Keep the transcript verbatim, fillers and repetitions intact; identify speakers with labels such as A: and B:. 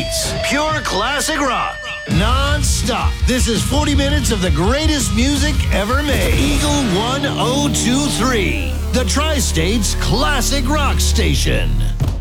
A: beats, pure classic rock, non-stop. This is forty minutes of the greatest music ever made. Eagle one oh two three, the Tri-State's classic rock station.